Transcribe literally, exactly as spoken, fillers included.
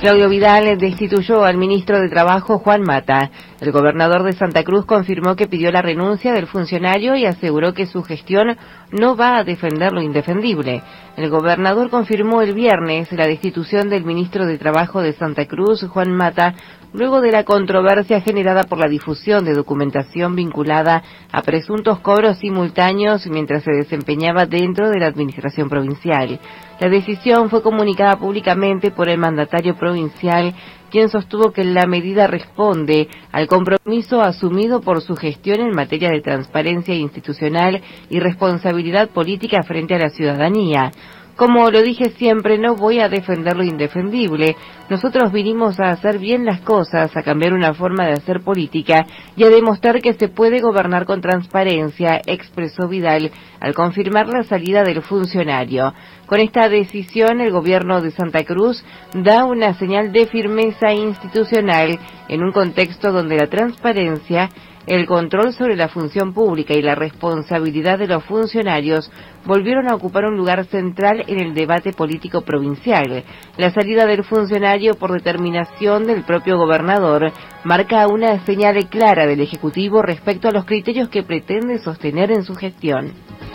Claudio Vidal destituyó al ministro de Trabajo, Juan Mata. El gobernador de Santa Cruz confirmó que pidió la renuncia del funcionario y aseguró que su gestión no va a defender lo indefendible. El gobernador confirmó el viernes la destitución del ministro de Trabajo de Santa Cruz, Juan Mata, luego de la controversia generada por la difusión de documentación vinculada a presuntos cobros simultáneos mientras se desempeñaba dentro de la administración provincial. La decisión fue comunicada públicamente por el mandatario provincial, quien sostuvo que la medida responde al compromiso asumido por su gestión en materia de transparencia institucional y responsabilidad política frente a la ciudadanía. Como lo dije siempre, no voy a defender lo indefendible. Nosotros vinimos a hacer bien las cosas, a cambiar una forma de hacer política y a demostrar que se puede gobernar con transparencia, expresó Vidal al confirmar la salida del funcionario. Con esta decisión, el gobierno de Santa Cruz da una señal de firmeza institucional en un contexto donde la transparencia, el control sobre la función pública y la responsabilidad de los funcionarios volvieron a ocupar un lugar central en el debate político provincial. La salida del funcionario por determinación del propio gobernador marca una señal clara del Ejecutivo respecto a los criterios que pretende sostener en su gestión.